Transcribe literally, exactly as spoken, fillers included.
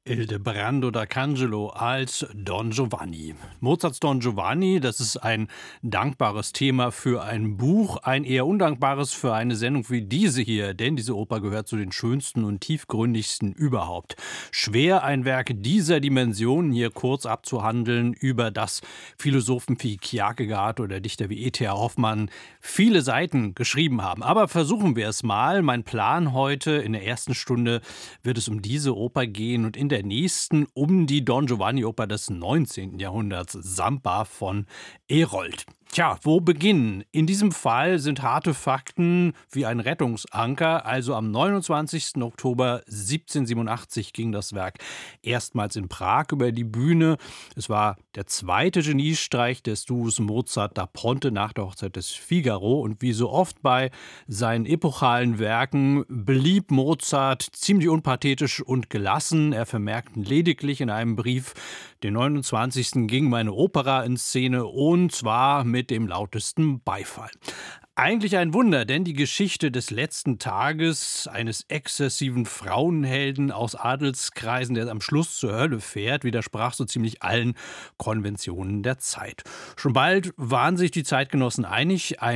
Ildebrando d'Arcangelo als Don Giovanni. Mozarts Don Giovanni, das ist ein dankbares Thema für ein Buch, ein eher undankbares für eine Sendung wie diese hier, denn diese Oper gehört zu den schönsten und tiefgründigsten überhaupt. Schwer, ein Werk dieser Dimension hier kurz abzuhandeln, über das Philosophen wie Kierkegaard oder Dichter wie E T H. Hoffmann viele Seiten geschrieben haben. Aber versuchen wir es mal. Mein Plan heute in der ersten Stunde wird es um diese Oper gehen und in der nächsten um die Don Giovanni-Oper des neunzehnten Jahrhunderts, Sampa von Herold. Tja, wo beginnen? In diesem Fall sind harte Fakten wie ein Rettungsanker. Also am neunundzwanzigsten Oktober siebzehnhundertsiebenundachtzig ging das Werk erstmals in Prag über die Bühne. Es war der zweite Geniestreich des Duos Mozart da Ponte nach der Hochzeit des Figaro. Und wie so oft bei seinen epochalen Werken blieb Mozart ziemlich unpathetisch und gelassen. Er vermerkt lediglich in einem Brief: Den neunundzwanzigsten ging meine Opera in Szene, und zwar mit dem lautesten Beifall. Eigentlich ein Wunder, denn die Geschichte des letzten Tages eines exzessiven Frauenhelden aus Adelskreisen, der am Schluss zur Hölle fährt, widersprach so ziemlich allen Konventionen der Zeit. Schon bald waren sich die Zeitgenossen einig, ein